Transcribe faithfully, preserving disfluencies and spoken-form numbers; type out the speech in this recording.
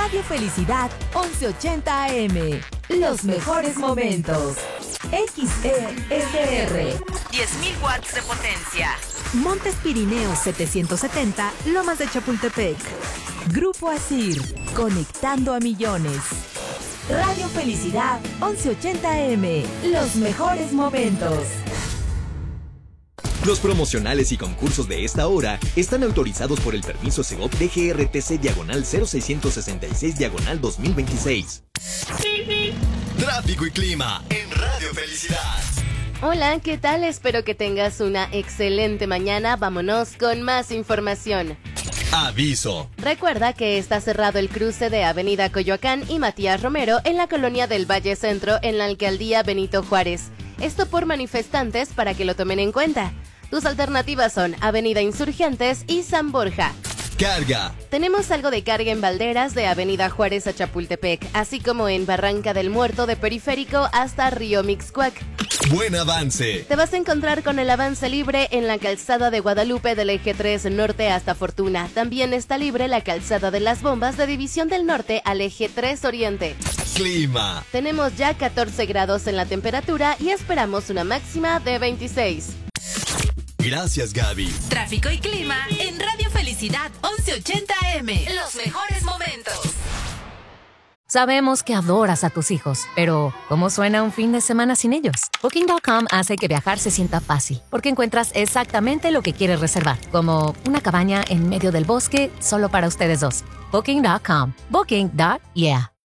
Radio Felicidad once ochenta A M. Los mejores momentos. X E S R. diez mil watts de potencia. Montes Pirineos setecientos setenta, Lomas de Chapultepec. Grupo Asir, conectando a millones. Radio Felicidad once ochenta A M. Los mejores momentos. Los promocionales y concursos de esta hora están autorizados por el permiso Segov D G R T C diagonal cero seiscientos sesenta y seis diagonal dos mil veintiséis. Tráfico y clima en Radio Felicidad. Hola, ¿qué tal? Espero que tengas una excelente mañana. Vámonos con más información. Aviso. Recuerda que está cerrado el cruce de Avenida Coyoacán y Matías Romero en la colonia del Valle Centro en la alcaldía Benito Juárez. Esto por manifestantes para que lo tomen en cuenta. Tus alternativas son Avenida Insurgentes y San Borja. Carga. Tenemos algo de carga en Valderas de Avenida Juárez a Chapultepec, así como en Barranca del Muerto de Periférico hasta Río Mixcoac. Buen avance. Te vas a encontrar con el avance libre en la calzada de Guadalupe del eje tres norte hasta Fortuna. También está libre la calzada de las Bombas de División del Norte al eje tres oriente. Clima. Tenemos ya catorce grados en la temperatura y esperamos una máxima de veintiséis. Gracias, Gaby. Tráfico y clima en Radio Felicidad once ochenta A M. Los mejores momentos. Sabemos que adoras a tus hijos, pero ¿cómo suena un fin de semana sin ellos? Booking punto com hace que viajar se sienta fácil, porque encuentras exactamente lo que quieres reservar, como una cabaña en medio del bosque solo para ustedes dos. Booking punto com. Booking. Yeah.